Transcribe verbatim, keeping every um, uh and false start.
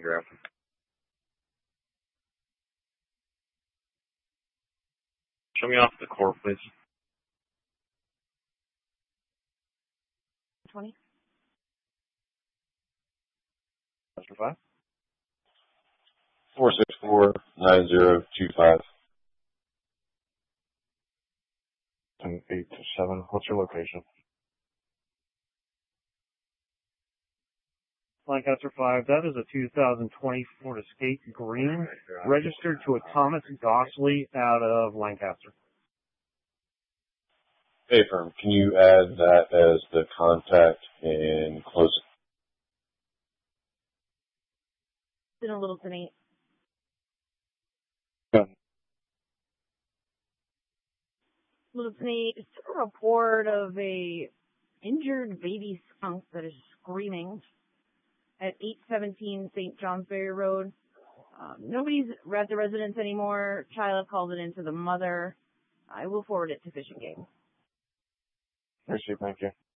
grab. Show me off the core, please. twenty. Master five. Four six four nine zero two five. ten eight to seven. What's your location? Lancaster five, that is a two thousand twenty Ford Escape Green, registered to a Thomas Gossley out of Lancaster. Hey, firm, can you add that as the contact and close It's in a little eight. Yeah. Lieutenant eight, it's a report of a injured baby skunk that is screaming at eight seventeen Saint Johnsbury Road. Um, nobody's at the residence anymore. Child called it in to the mother. I will forward it to Fish and Game. Receive, thank you.